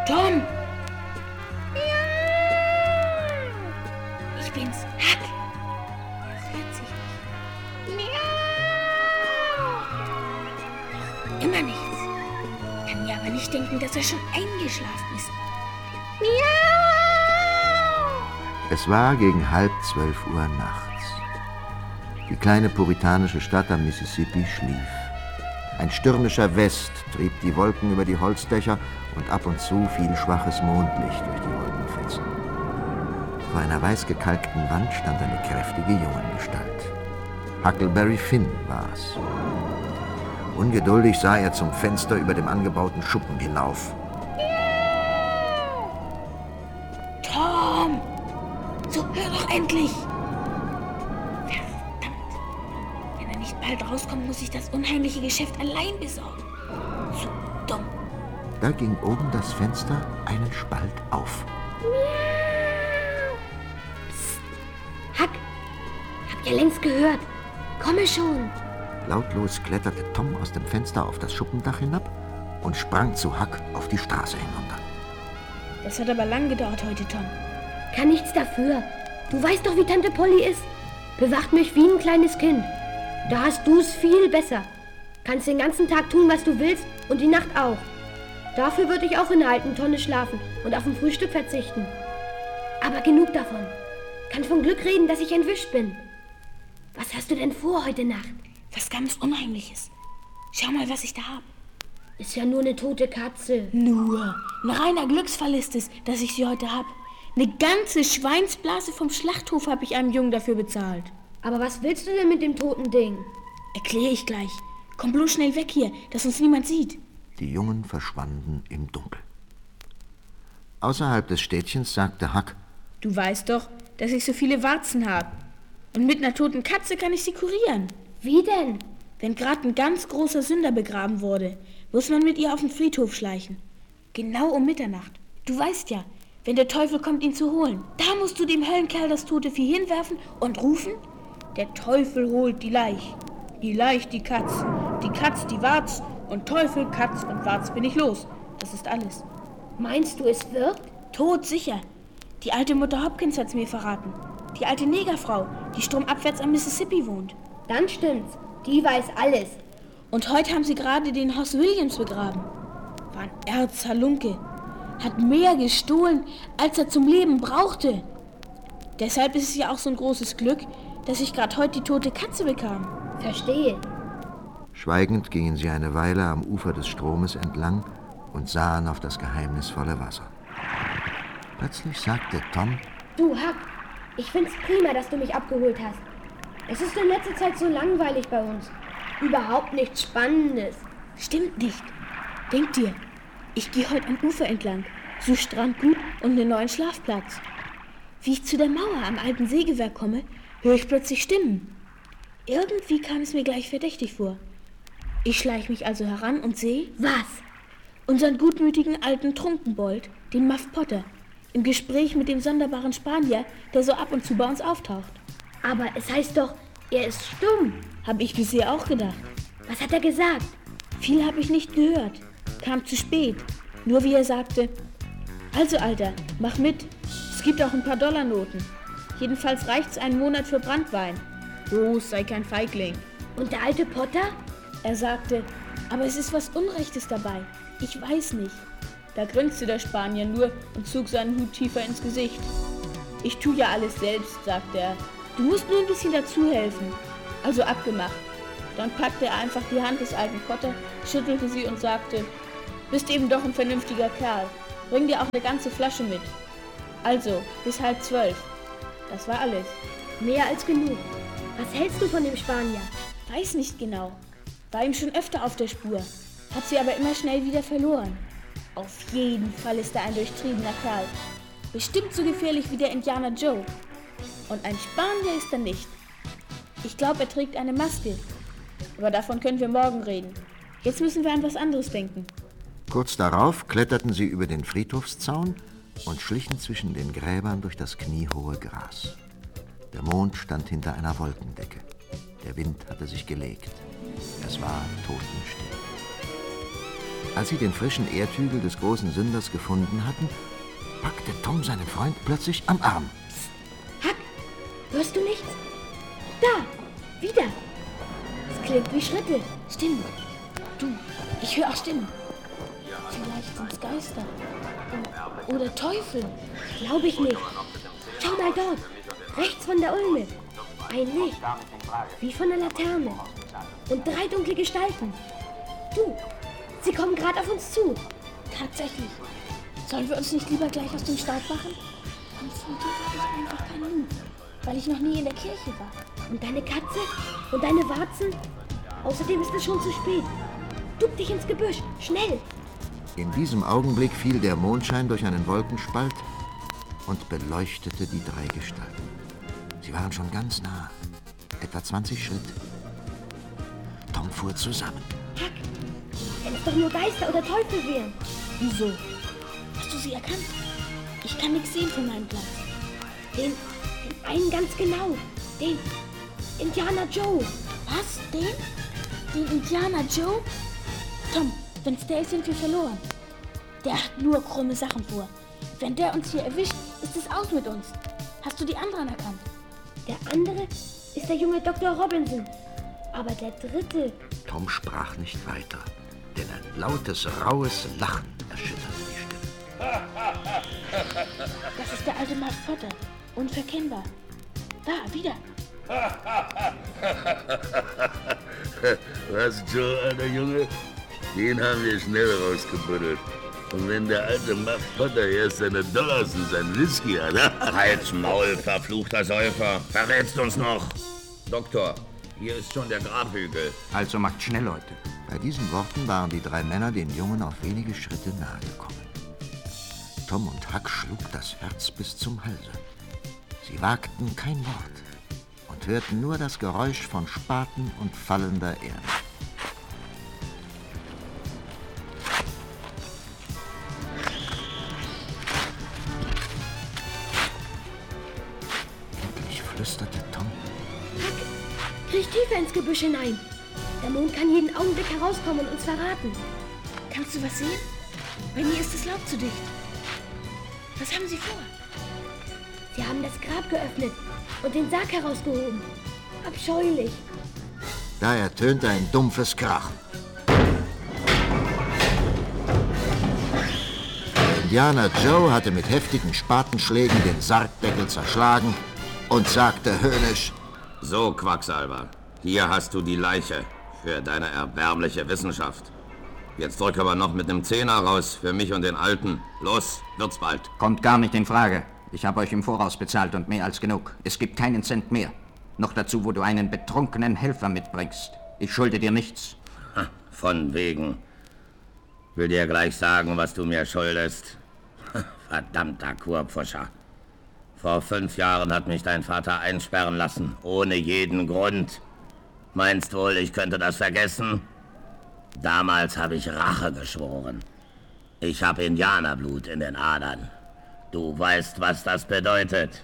Tom! Ich bin's, Huck. Er rührt sich nicht. Immer nichts. Kann mir aber nicht denken, dass er schon eingeschlafen ist. Es war gegen 11:30 nachts. Die kleine puritanische Stadt am Mississippi schlief. Ein stürmischer West trieb die Wolken über die Holzdächer und ab und zu fiel schwaches Mondlicht durch die Wolkenfetzen. Vor einer weiß gekalkten Wand stand eine kräftige Jungengestalt. Huckleberry Finn war's. Ungeduldig sah er zum Fenster über dem angebauten Schuppen hinauf. Tom! So, hör doch endlich! Verdammt! Wenn er nicht bald rauskommt, muss ich das unheimliche Geschäft allein besorgen. So dumm. Da ging oben das Fenster einen Spalt auf. Psst. Huck, habt ihr längst gehört? Komme schon! Lautlos kletterte Tom aus dem Fenster auf das Schuppendach hinab und sprang zu Huck auf die Straße hinunter. Das hat aber lang gedauert heute, Tom. Kann nichts dafür. Du weißt doch, wie Tante Polly ist. Bewacht mich wie ein kleines Kind. Da hast du's viel besser. Kannst den ganzen Tag tun, was du willst und die Nacht auch. Dafür würde ich auch in einer alten Tonne schlafen und auf dem Frühstück verzichten. Aber genug davon. Kann von Glück reden, dass ich entwischt bin. Was hast du denn vor heute Nacht? Was ganz Unheimliches. Schau mal, was ich da habe. Ist ja nur eine tote Katze. Nur. Ein reiner Glücksfall ist es, dass ich sie heute habe. Eine ganze Schweinsblase vom Schlachthof habe ich einem Jungen dafür bezahlt. Aber was willst du denn mit dem toten Ding? Erkläre ich gleich. Komm bloß schnell weg hier, dass uns niemand sieht. Die Jungen verschwanden im Dunkel. Außerhalb des Städtchens sagte Huck: Du weißt doch, dass ich so viele Warzen habe. Und mit einer toten Katze kann ich sie kurieren. Wie denn? Wenn gerade ein ganz großer Sünder begraben wurde, muss man mit ihr auf den Friedhof schleichen. Genau um Mitternacht. Du weißt ja, wenn der Teufel kommt, ihn zu holen, da musst du dem Höllenkerl das tote Vieh hinwerfen und rufen: Der Teufel holt die Leich. Die Leich, die Katz die Warz und Teufel, Katz und Warz bin ich los. Das ist alles. Meinst du, es wirkt? Todsicher. Die alte Mutter Hopkins hat's mir verraten. Die alte Negerfrau, die stromabwärts am Mississippi wohnt. Dann stimmt's. Die weiß alles. Und heute haben sie gerade den Hoss Williams begraben. War ein Erzhalunke. Hat mehr gestohlen, als er zum Leben brauchte. Deshalb ist es ja auch so ein großes Glück, dass ich gerade heute die tote Katze bekam. Verstehe. Schweigend gingen sie eine Weile am Ufer des Stromes entlang und sahen auf das geheimnisvolle Wasser. Plötzlich sagte Tom: Du, Huck, ich find's prima, dass du mich abgeholt hast. Es ist in letzter Zeit so langweilig bei uns. Überhaupt nichts Spannendes. Stimmt nicht. Denk dir, ich gehe heute am Ufer entlang, suche Strandgut und einen neuen Schlafplatz. Wie ich zu der Mauer am alten Sägewerk komme, höre ich plötzlich Stimmen. Irgendwie kam es mir gleich verdächtig vor. Ich schleiche mich also heran und sehe... Was? Unseren gutmütigen alten Trunkenbold, den Muff Potter, im Gespräch mit dem sonderbaren Spanier, der so ab und zu bei uns auftaucht. Aber es heißt doch, er ist stumm. Habe ich bisher auch gedacht. Was hat er gesagt? Viel habe ich nicht gehört. Kam zu spät. Nur wie er sagte: Also, Alter, mach mit. Es gibt auch ein paar Dollarnoten. Jedenfalls reicht's einen Monat für Branntwein. Los, sei kein Feigling. Und der alte Potter? Er sagte: Aber es ist was Unrechtes dabei. Ich weiß nicht. Da grinste der Spanier nur und zog seinen Hut tiefer ins Gesicht. Ich tu ja alles selbst, sagte er. Du musst nur ein bisschen dazu helfen. Also abgemacht. Dann packte er einfach die Hand des alten Potter, schüttelte sie und sagte: Bist eben doch ein vernünftiger Kerl. Bring dir auch eine ganze Flasche mit. Also, bis 11:30. Das war alles. Mehr als genug. Was hältst du von dem Spanier? Weiß nicht genau. War ihm schon öfter auf der Spur. Hat sie aber immer schnell wieder verloren. Auf jeden Fall ist er ein durchtriebener Kerl. Bestimmt so gefährlich wie der Indianer Joe. Und ein Spanier ist er nicht. Ich glaube, er trägt eine Maske. Aber davon können wir morgen reden. Jetzt müssen wir an was anderes denken. Kurz darauf kletterten sie über den Friedhofszaun und schlichen zwischen den Gräbern durch das kniehohe Gras. Der Mond stand hinter einer Wolkendecke. Der Wind hatte sich gelegt. Es war totenstill. Als sie den frischen Erdhügel des großen Sünders gefunden hatten, packte Tom seinen Freund plötzlich am Arm. Psst. Huck, hörst du nichts? Da, wieder. Es klingt wie Schritte. Stimmt. Du, ich höre auch Stimmen. Vielleicht sind es Geister. Oder Teufel. Glaube ich nicht. Schau mal dort, rechts von der Ulme. Ein Licht, wie von einer Laterne. Und 3 dunkle Gestalten. Du, sie kommen gerade auf uns zu. Tatsächlich. Sollen wir uns nicht lieber gleich aus dem Staub machen? Und von dir habe ich einfach keinen Mut, weil ich noch nie in der Kirche war. Und deine Katze? Und deine Warzen? Außerdem ist es schon zu spät. Duck dich ins Gebüsch, schnell! In diesem Augenblick fiel der Mondschein durch einen Wolkenspalt und beleuchtete die 3 Gestalten. Sie waren schon ganz nah, etwa 20 Schritt. Tom fuhr zusammen. Huck, wenn es doch nur Geister oder Teufel wären. Wieso? Hast du sie erkannt? Ich kann nichts sehen von meinem Platz. Den einen ganz genau. Den Indianer Joe. Was? Den? Den Indianer Joe? Tom, wenn's der ist, sind wir verloren. Der hat nur krumme Sachen vor. Wenn der uns hier erwischt, ist es aus mit uns. Hast du die anderen erkannt? Der andere ist der junge Dr. Robinson. Aber der dritte... Tom sprach nicht weiter, denn ein lautes, rauhes Lachen erschütterte die Stimme. Das ist der alte Muff Potter. Unverkennbar. Da, wieder. Was, Joe, alter Junge? Den haben wir schnell rausgebuddelt. Und wenn der alte Muff Potter erst seine Dollars und sein Whisky hat... Halt's Maul, verfluchter Säufer. Verrätst uns noch. Doktor, hier ist schon der Grabhügel. Also macht schnell, Leute. Bei diesen Worten waren die 3 Männer den Jungen auf wenige Schritte nahe gekommen. Tom und Huck schlug das Herz bis zum Halse. Sie wagten kein Wort und hörten nur das Geräusch von Spaten und fallender Erde. Endlich flüsterte Tom. Huck, kriech tiefer ins Gebüsch hinein. Der Mond kann jeden Augenblick herauskommen und uns verraten. Kannst du was sehen? Bei mir ist das Laub zu dicht. Was haben sie vor? Sie haben das Grab geöffnet und den Sarg herausgehoben. Abscheulich. Da ertönte ein dumpfes Krachen. Der Indianer Joe hatte mit heftigen Spatenschlägen den Sargdeckel zerschlagen und sagte höhnisch: So, Quacksalber, hier hast du die Leiche für deine erbärmliche Wissenschaft. Jetzt drück aber noch mit nem Zehner raus für mich und den Alten. Los, wird's bald. Kommt gar nicht in Frage. Ich habe euch im Voraus bezahlt und mehr als genug. Es gibt keinen Cent mehr. Noch dazu, wo du einen betrunkenen Helfer mitbringst. Ich schulde dir nichts. Von wegen. Will dir gleich sagen, was du mir schuldest. Verdammter Kurpfuscher. Vor 5 Jahren hat mich dein Vater einsperren lassen, ohne jeden Grund. Meinst wohl, ich könnte das vergessen? Damals habe ich Rache geschworen. Ich habe Indianerblut in den Adern. Du weißt, was das bedeutet.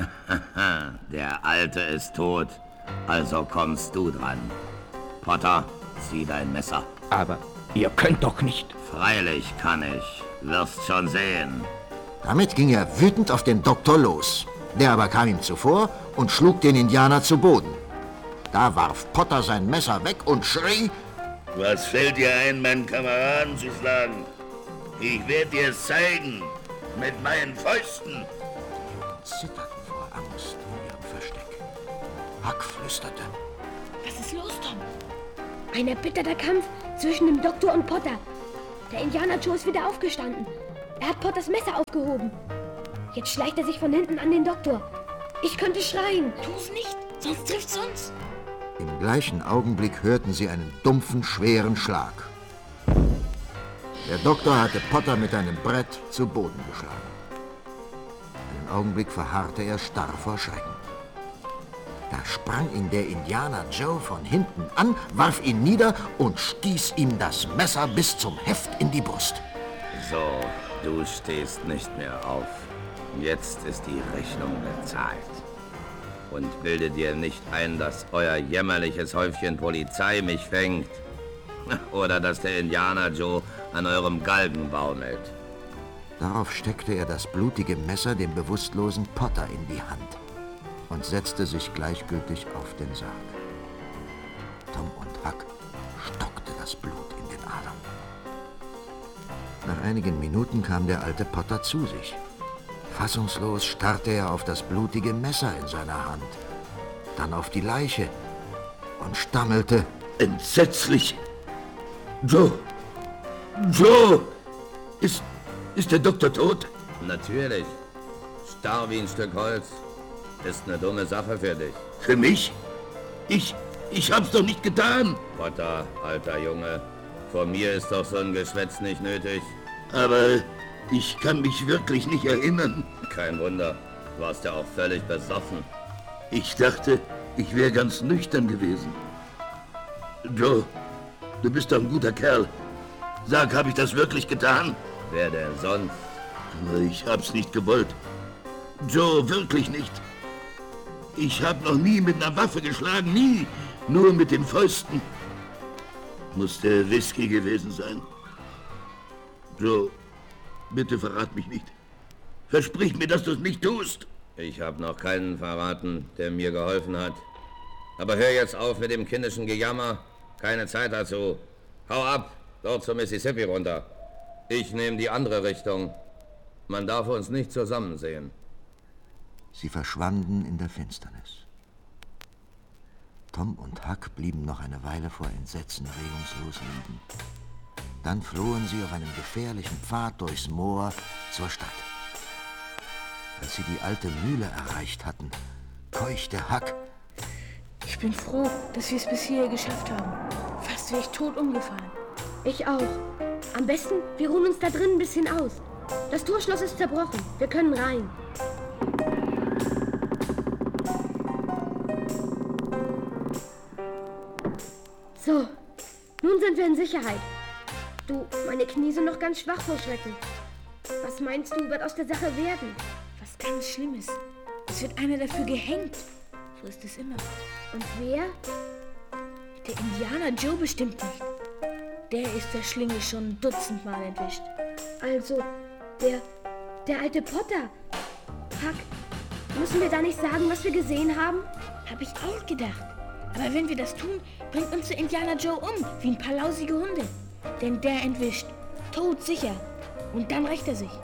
Der Alte ist tot, also kommst du dran. Potter, zieh dein Messer. Aber ihr könnt doch nicht. Freilich kann ich. Wirst schon sehen. Damit ging er wütend auf den Doktor los. Der aber kam ihm zuvor und schlug den Indianer zu Boden. Da warf Potter sein Messer weg und schrie: Was fällt dir ein, meinen Kameraden zu schlagen? Ich werde dir es zeigen. Mit meinen Fäusten. Zitterten vor Angst in ihrem Versteck. Huck flüsterte: Was ist los, Tom? Ein erbitterter Kampf zwischen dem Doktor und Potter. Der Indianer Joe ist wieder aufgestanden. Er hat Potters Messer aufgehoben. Jetzt schleicht er sich von hinten an den Doktor. Ich könnte schreien. Tu's nicht, sonst trifft's uns. Im gleichen Augenblick hörten sie einen dumpfen, schweren Schlag. Der Doktor hatte Potter mit einem Brett zu Boden geschlagen. Einen Augenblick verharrte er starr vor Schrecken. Da sprang ihn der Indianer Joe von hinten an, warf ihn nieder und stieß ihm das Messer bis zum Heft in die Brust. So, du stehst nicht mehr auf. Jetzt ist die Rechnung bezahlt. Und bilde dir nicht ein, dass euer jämmerliches Häufchen Polizei mich fängt. Oder dass der Indianer Joe an eurem Galgen baumelt. Darauf steckte er das blutige Messer dem bewusstlosen Potter in die Hand und setzte sich gleichgültig auf den Sarg. Tom und Huck stockte das Blut in den Adern. Nach einigen Minuten kam der alte Potter zu sich. Fassungslos starrte er auf das blutige Messer in seiner Hand, dann auf die Leiche und stammelte: Entsetzlich! Joe! Joe! Ist der Doktor tot? Natürlich. Starr wie ein Stück Holz. Ist eine dumme Sache für dich. Für mich? Ich hab's doch nicht getan. Potter, alter Junge, vor mir ist doch so ein Geschwätz nicht nötig. Aber ich kann mich wirklich nicht erinnern. Kein Wunder, du warst ja auch völlig besoffen. Ich dachte, ich wäre ganz nüchtern gewesen. Joe, du bist doch ein guter Kerl. Sag, habe ich das wirklich getan? Wer denn sonst? Ich hab's nicht gewollt. Joe, wirklich nicht. Ich hab noch nie mit einer Waffe geschlagen, nie. Nur mit den Fäusten. Muss der Whisky gewesen sein. Joe, bitte verrat mich nicht. Versprich mir, dass du es nicht tust. Ich habe noch keinen verraten, der mir geholfen hat. Aber hör jetzt auf mit dem kindischen Gejammer. Keine Zeit dazu. Hau ab, dort zur Mississippi runter. Ich nehme die andere Richtung. Man darf uns nicht zusammen sehen. Sie verschwanden in der Finsternis. Tom und Huck blieben noch eine Weile vor Entsetzen regungslos liegen. Dann flohen sie auf einem gefährlichen Pfad durchs Moor zur Stadt. Als sie die alte Mühle erreicht hatten, keuchte Huck: Ich bin froh, dass wir es bis hierher geschafft haben. Fast wäre ich tot umgefallen. Ich auch. Am besten, wir ruhen uns da drin ein bisschen aus. Das Torschloss ist zerbrochen. Wir können rein. So, nun sind wir in Sicherheit. Du, meine Knie sind noch ganz schwach vor Schrecken. Was meinst du, wird aus der Sache werden? Was ganz Schlimmes. Es wird einer dafür gehängt. So ist es immer. Und wer? Der Indianer Joe bestimmt nicht. Der ist der Schlinge schon dutzendmal entwischt. Also, der alte Potter. Huck, müssen wir da nicht sagen, was wir gesehen haben? Hab ich auch gedacht. Aber wenn wir das tun, bringt uns der Indianer Joe um, wie ein paar lausige Hunde. Denn der entwischt. Todsicher. Und dann rächt er sich.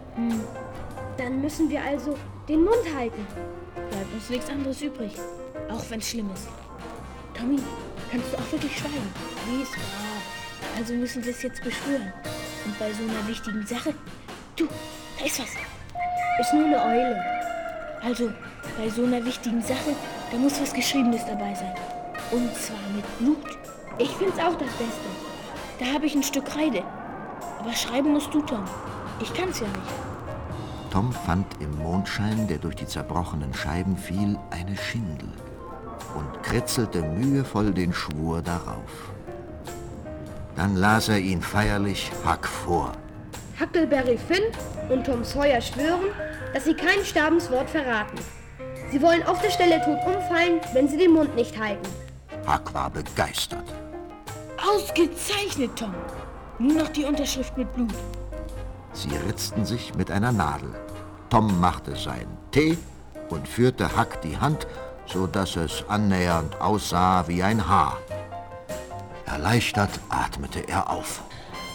Dann müssen wir also den Mund halten. Bleibt uns nichts anderes übrig. Auch wenn's schlimm ist. Tommy, kannst du auch wirklich schweigen? Wie ist wahr? Also müssen wir es jetzt beschwören. Und bei so einer wichtigen Sache... Du, da ist was. Ist nur eine Eule. Also, bei so einer wichtigen Sache, da muss was Geschriebenes dabei sein. Und zwar mit Blut. Ich find's auch das Beste. Da habe ich ein Stück Kreide. Aber schreiben musst du, Tom. Ich kann's ja nicht. Tom fand im Mondschein, der durch die zerbrochenen Scheiben fiel, eine Schindel und kritzelte mühevoll den Schwur darauf. Dann las er ihn feierlich Huck vor. Huckleberry Finn und Tom Sawyer schwören, dass sie kein Sterbenswort verraten. Sie wollen auf der Stelle tot umfallen, wenn sie den Mund nicht halten. Huck war begeistert. Ausgezeichnet, Tom. Nur noch die Unterschrift mit Blut. Sie ritzten sich mit einer Nadel. Tom machte seinen Tee und führte Huck die Hand, so dass es annähernd aussah wie ein Haar. Erleichtert atmete er auf.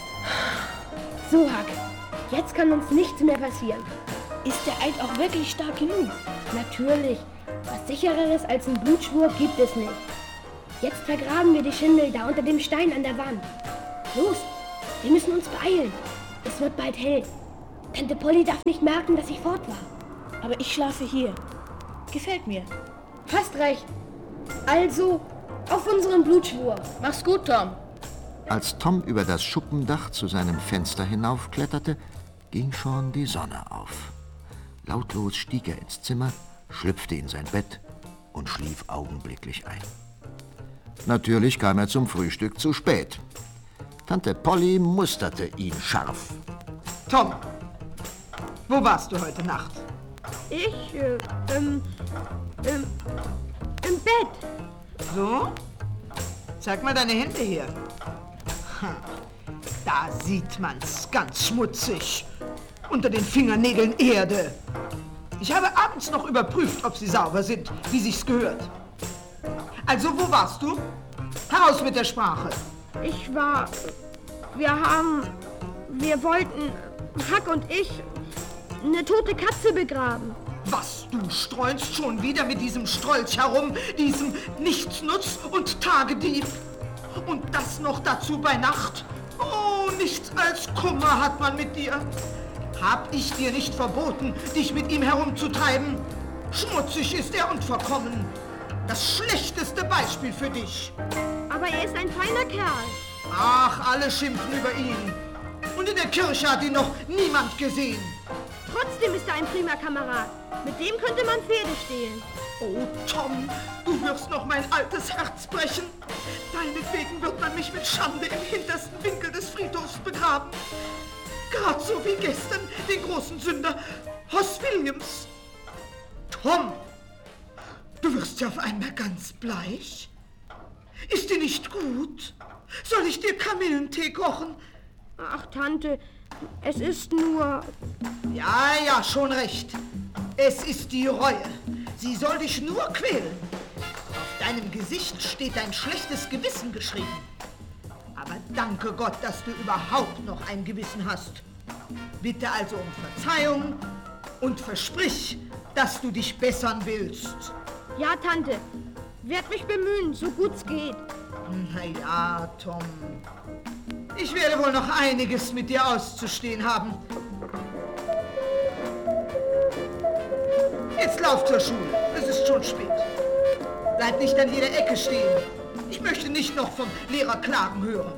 So, Huck, jetzt kann uns nichts mehr passieren. Ist der Eid auch wirklich stark genug? Natürlich. Was Sichereres als ein Blutschwur gibt es nicht. Jetzt vergraben wir die Schindel da unter dem Stein an der Wand. Los, wir müssen uns beeilen. Es wird bald hell. Tante Polly darf nicht merken, dass ich fort war. Aber ich schlafe hier. Gefällt mir. Hast recht. Also, auf unseren Blutschwur. Mach's gut, Tom. Als Tom über das Schuppendach zu seinem Fenster hinaufkletterte, ging schon die Sonne auf. Lautlos stieg er ins Zimmer, schlüpfte in sein Bett und schlief augenblicklich ein. Natürlich kam er zum Frühstück zu spät. Tante Polly musterte ihn scharf. Tom, wo warst du heute Nacht? Ich, im Bett. So? Zeig mal deine Hände her. Da Da sieht man's ganz schmutzig. Unter den Fingernägeln Erde. Ich habe abends noch überprüft, ob sie sauber sind, wie sich's gehört. Also, wo warst du? Heraus mit der Sprache. Wir wollten, Huck und ich, eine tote Katze begraben. Was, du streunst schon wieder mit diesem Strolch herum, diesem Nichtsnutz und Tagedieb? Und das noch dazu bei Nacht? Oh, nichts als Kummer hat man mit dir. Hab ich dir nicht verboten, dich mit ihm herumzutreiben? Schmutzig ist er und verkommen. Das schlechteste Beispiel für dich. Aber er ist ein feiner Kerl. Ach, alle schimpfen über ihn. Und in der Kirche hat ihn noch niemand gesehen. Trotzdem ist er ein prima Kamerad. Mit dem könnte man Pferde stehlen. Oh, Tom, du wirst noch mein altes Herz brechen. Deinetwegen wird man mich mit Schande im hintersten Winkel des Friedhofs begraben. Gerade so wie gestern den großen Sünder Hoss Williams. Tom, du wirst ja auf einmal ganz bleich. Ist dir nicht gut? Soll ich dir Kamillentee kochen? Ach, Tante, es ist nur... Ja, schon recht. Es ist die Reue. Sie soll dich nur quälen. Auf deinem Gesicht steht dein schlechtes Gewissen geschrieben. Aber danke Gott, dass du überhaupt noch ein Gewissen hast. Bitte also um Verzeihung und versprich, dass du dich bessern willst. Ja, Tante, werd mich bemühen, so gut's geht. Na ja, Tom. Ich werde wohl noch einiges mit dir auszustehen haben. Jetzt lauf zur Schule. Es ist schon spät. Bleib nicht an jeder Ecke stehen. Ich möchte nicht noch vom Lehrer klagen hören.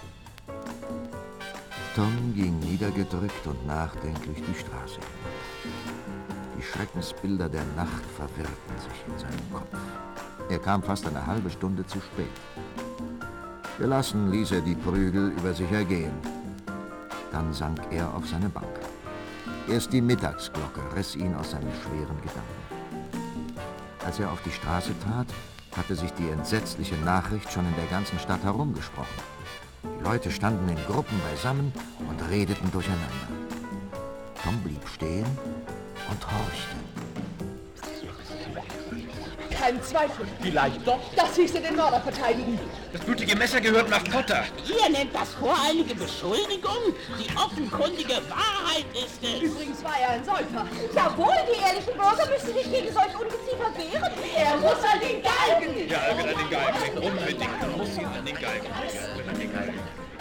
Tom ging niedergedrückt und nachdenklich die Straße hinab. Die Schreckensbilder der Nacht verwirrten sich in seinem Kopf. Er kam fast eine halbe Stunde zu spät. Gelassen ließ er die Prügel über sich ergehen. Dann sank er auf seine Bank. Erst die Mittagsglocke riss ihn aus seinen schweren Gedanken. Als er auf die Straße trat, hatte sich die entsetzliche Nachricht schon in der ganzen Stadt herumgesprochen. Die Leute standen in Gruppen beisammen und redeten durcheinander. Tom blieb stehen und horchte. Kein Zweifel. Vielleicht doch, dass hieße den Mörder verteidigen. Das blutige Messer gehört nach Potter. Ihr nennt das voreilige Beschuldigung? Die offenkundige Wahrheit ist es. Übrigens war er ein Säufer. Jawohl, die ehrlichen Bürger müssen sich gegen solch Ungeziefer wehren. Er muss an den Galgen. Ja, er will an den Galgen. Unbedingt muss ihn an den Galgen. Ja, will an den Galgen.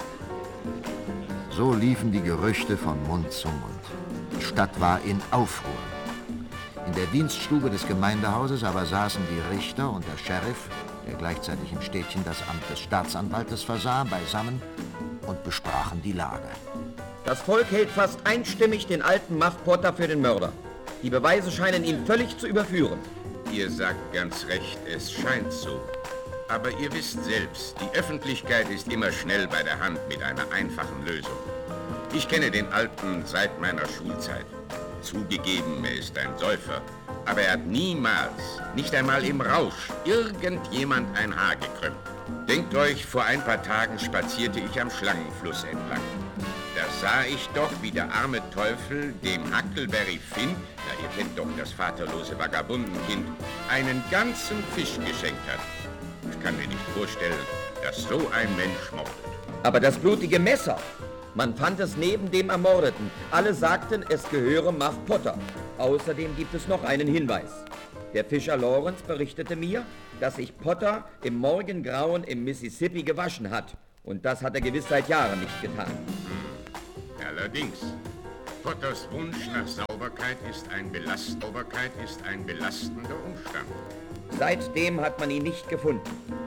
So liefen die Gerüchte von Mund zu Mund. Die Stadt war in Aufruhr. In der Dienststube des Gemeindehauses aber saßen die Richter und der Sheriff, der gleichzeitig im Städtchen das Amt des Staatsanwaltes versah, beisammen und besprachen die Lage. Das Volk hält fast einstimmig den alten Muff Potter für den Mörder. Die Beweise scheinen ihn völlig zu überführen. Ihr sagt ganz recht, es scheint so. Aber ihr wisst selbst, die Öffentlichkeit ist immer schnell bei der Hand mit einer einfachen Lösung. Ich kenne den Alten seit meiner Schulzeit. Zugegeben, er ist ein Säufer, aber er hat niemals, nicht einmal im Rausch, irgendjemand ein Haar gekrümmt. Denkt euch, vor ein paar Tagen spazierte ich am Schlangenfluss entlang. Da sah ich doch, wie der arme Teufel dem Huckleberry Finn, na ihr kennt doch das vaterlose Vagabundenkind, einen ganzen Fisch geschenkt hat. Ich kann mir nicht vorstellen, dass so ein Mensch mordet. Aber das blutige Messer, man fand es neben dem Ermordeten. Alle sagten, es gehöre Muff Potter. Außerdem gibt es noch einen Hinweis. Der Fischer Lawrence berichtete mir, dass sich Potter im Morgengrauen im Mississippi gewaschen hat. Und das hat er gewiss seit Jahren nicht getan. Allerdings, Potters Wunsch nach Sauberkeit ist ein belastender Umstand. Seitdem hat man ihn nicht gefunden.